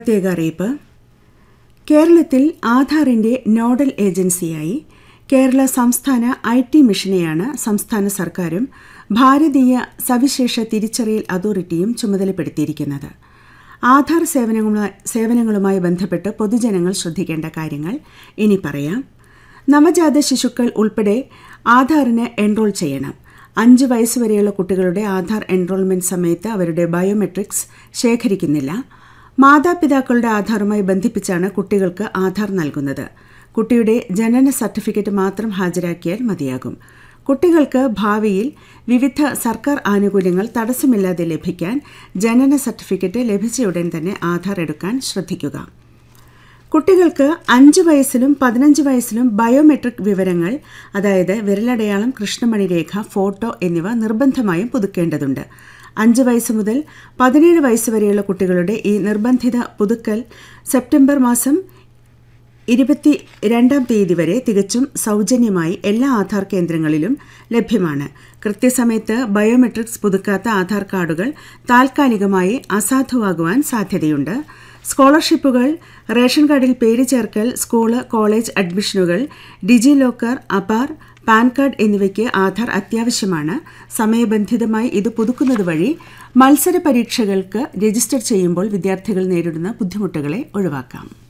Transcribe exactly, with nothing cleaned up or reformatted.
പ്രത്യേക അറിയിപ്പ്. കേരളത്തിൽ ആധാറിന്റെ നോഡൽ ഏജൻസിയായി കേരള സംസ്ഥാന ഐ ടി മിഷനെയാണ് സംസ്ഥാന സർക്കാരും ഭാരതീയ സവിശേഷ തിരിച്ചറിയൽ അതോറിറ്റിയും ചുമതലപ്പെടുത്തിയിരിക്കുന്നത്. ആധാർ സേവനങ്ങളുമായി സേവനങ്ങളുമായി ബന്ധപ്പെട്ട് പൊതുജനങ്ങൾ ശ്രദ്ധിക്കേണ്ട കാര്യങ്ങൾ ഇനി പറയാം. നവജാത ശിശുക്കൾ ഉൾപ്പെടെ ആധാറിന് എൻറോൾ ചെയ്യണം. അഞ്ച് വയസ്സുവരെയുള്ള കുട്ടികളുടെ ആധാർ എൻറോൾമെന്റ് സമയത്ത് അവരുടെ ബയോമെട്രിക്സ് ശേഖരിക്കുന്നില്ല. മാതാപിതാക്കളുടെ ആധാറുമായി ബന്ധിപ്പിച്ചാണ് കുട്ടികൾക്ക് ആധാർ നൽകുന്നത്. കുട്ടിയുടെ ജനന സർട്ടിഫിക്കറ്റ് മാത്രം ഹാജരാക്കിയാൽ മതിയാകും. കുട്ടികൾക്ക് ഭാവിയിൽ വിവിധ സർക്കാർ ആനുകൂല്യങ്ങൾ തടസ്സമില്ലാതെ ലഭിക്കാൻ ജനന സർട്ടിഫിക്കറ്റ് ലഭിച്ചയുടൻ തന്നെ ആധാർ എടുക്കാൻ ശ്രദ്ധിക്കുക. കുട്ടികൾക്ക് അഞ്ച് വയസ്സിലും പതിനഞ്ച് വയസ്സിലും ബയോമെട്രിക് വിവരങ്ങൾ, അതായത് വിരലടയാളം, കൃഷ്ണമണി രേഖ, ഫോട്ടോ എന്നിവ നിർബന്ധമായും പുതുക്കേണ്ടതുണ്ട്. അഞ്ച് വയസ്സ് മുതൽ പതിനേഴ് വയസ്സ് വരെയുള്ള കുട്ടികളുടെ ഈ നിർബന്ധിത പുതുക്കൽ സെപ്റ്റംബർ മാസം ഇരുപത്തി രണ്ടാം തീയതി വരെ തികച്ചും സൗജന്യമായി എല്ലാ ആധാർ കേന്ദ്രങ്ങളിലും ലഭ്യമാണ്. കൃത്യസമയത്ത് ബയോമെട്രിക്സ് പുതുക്കാത്ത ആധാർ കാർഡുകൾ താൽക്കാലികമായി അസാധുവാകുവാൻ സാധ്യതയുണ്ട്. സ്കോളർഷിപ്പുകൾ, റേഷൻ കാർഡിൽ പേര് ചേർക്കൽ, സ്കൂള് കോളേജ് അഡ്മിഷനുകൾ, ഡിജി ലോക്കർ, അപാർ, പാൻ കാർഡ് എന്നിവയ്ക്ക് ആധാർ അത്യാവശ്യമാണ്. സമയബന്ധിതമായി ഇത് പുതുക്കുന്നത് വഴി മത്സര പരീക്ഷകൾക്ക് രജിസ്റ്റർ ചെയ്യുമ്പോൾ വിദ്യാർത്ഥികൾ നേരിടുന്ന ബുദ്ധിമുട്ടുകളെ ഒഴിവാക്കാം.